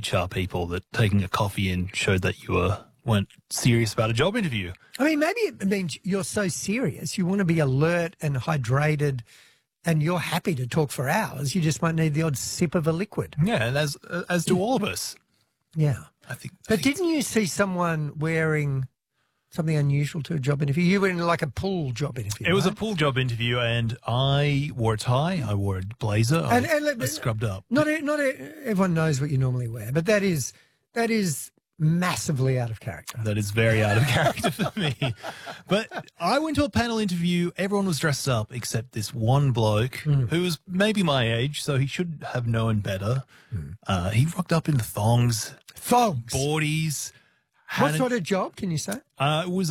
HR people that taking a coffee in showed that you weren't serious about a job interview. I mean, maybe it means you're so serious, you want to be alert and hydrated, and you're happy to talk for hours. You just might need the odd sip of a liquid. Yeah, and as do all of us. Yeah. But didn't you see someone wearing something unusual to a job interview? You were in like a pool job interview. It was right? a pool job interview, and I wore a tie, I wore a blazer, I scrubbed up. Not everyone knows what you normally wear, but that is massively out of character. That is very out of character for me. But I went to a panel interview. Everyone was dressed up except this one bloke who was maybe my age, so he should have known better. He rocked up in thongs, boardies. What sort of job can you say? It was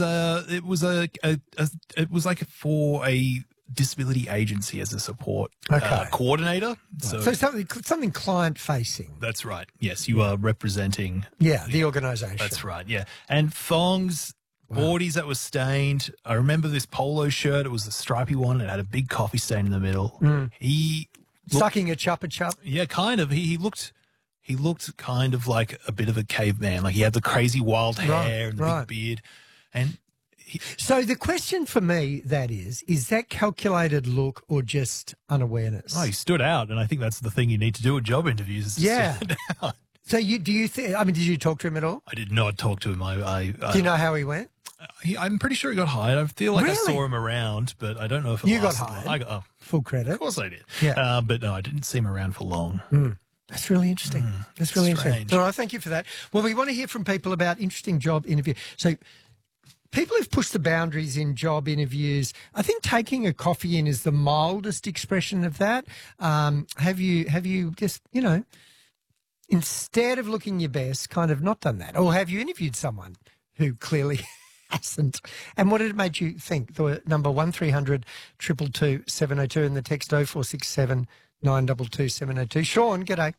like for a disability agency as a support coordinator. So something client facing. That's right. Yes, you are representing. Yeah, the organisation. That's right. Yeah, and thongs, boardies that were stained. I remember this polo shirt. It was a stripy one. It had a big coffee stain in the middle. He sucking a chupa chup. Yeah, kind of. He looked kind of like a bit of a caveman. Like he had the crazy wild hair and the big beard. And so the question for me is that calculated look or just unawareness? Oh, he stood out, and I think that's the thing you need to do at job interviews is to stand out. So did you talk to him at all? I did not talk to him. Do you know how he went? I'm pretty sure he got hired. I feel like I saw him around, but I don't know if it got hired. Full credit. Of course I did. Yeah. But no, I didn't see him around for long. That's really interesting. That's really interesting. All right, thank you for that. Well, we want to hear from people about interesting job interview. So people have pushed the boundaries in job interviews. I think taking a coffee in is the mildest expression of that. Have you just, instead of looking your best, kind of not done that? Or have you interviewed someone who clearly hasn't? And what did it make you think? The number 1300 222 702 and the text 0467 922 702. Sean, g'day.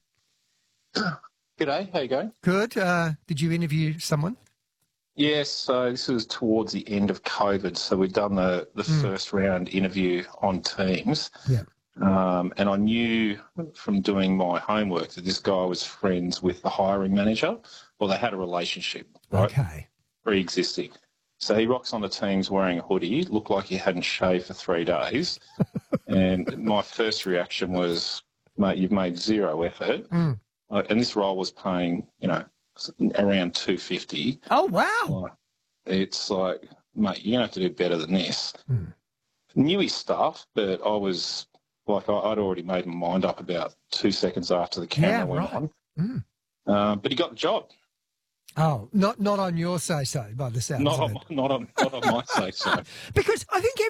G'day, how you going? Good. Did you interview someone? Yes, so this was towards the end of COVID, so we'd done the first round interview on Teams. Yeah. And I knew from doing my homework that this guy was friends with the hiring manager, or they had a relationship, right? Okay. Pre-existing. So he rocks on the Teams wearing a hoodie, looked like he hadn't shaved for 3 days. And my first reaction was, mate, you've made zero effort. And this role was paying, around $250. Oh, wow. It's like, mate, you're going to have to do better than this. Knew his stuff, but I was like, I'd already made my mind up about 2 seconds after the camera went on. But he got the job. Oh, not on your say-so, by the sounds of it. Not on my say-so. Because I think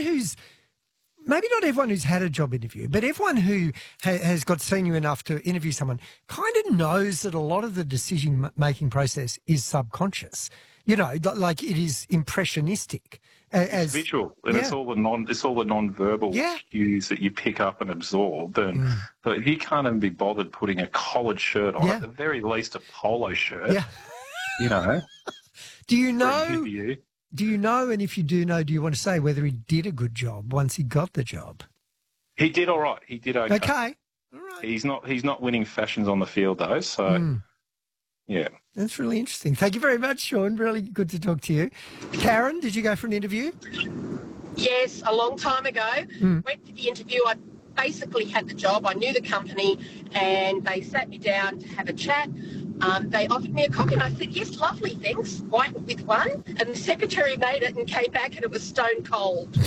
maybe not everyone who's had a job interview, but everyone who has got senior enough to interview someone kind of knows that a lot of the decision-making process is subconscious. Like it is impressionistic. It's visual, and it's all the non-verbal cues that you pick up and absorb. And so if you can't even be bothered putting a collared shirt on, at the very least a polo shirt, Do you know, and if you do know, do you want to say whether he did a good job once he got the job? He did all right. He did okay. Okay. All right. He's not winning fashions on the field, though, so, yeah. That's really interesting. Thank you very much, Sean. Really good to talk to you. Karen, did you go for an interview? Yes, a long time ago. Went to the interview. I basically had the job. I knew the company, and they sat me down to have a chat. They offered me a coffee, and I said, yes, lovely, thanks, white with one. And the secretary made it and came back, and it was stone cold.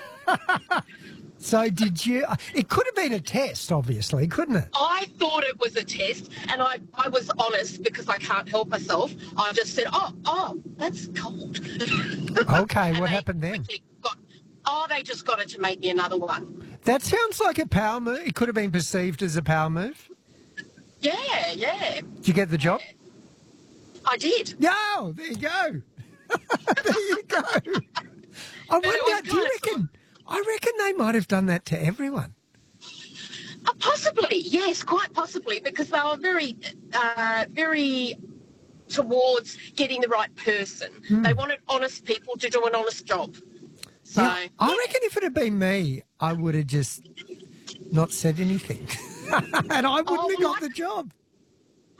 So did you? It could have been a test, obviously, couldn't it? I thought it was a test, and I was honest because I can't help myself. I just said, oh, that's cold. Okay, what happened then? They just got it to make me another one. That sounds like a power move. It could have been perceived as a power move. Yeah. Did you get the job? I did. No, there you go. There you go. I wonder, do you reckon? I reckon they might have done that to everyone. Possibly, yes, quite possibly, because they were very, very towards getting the right person. They wanted honest people to do an honest job. So, I reckon if it had been me, I would have just not said anything. And I wouldn't have got the job.